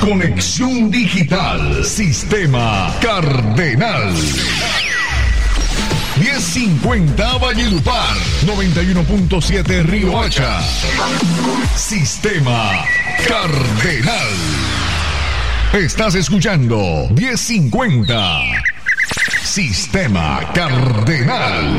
Conexión Digital, Sistema Cardenal. 1050 Valledupar, 91.7 Río Hacha. Sistema Cardenal. Estás escuchando 1050. Sistema Cardenal.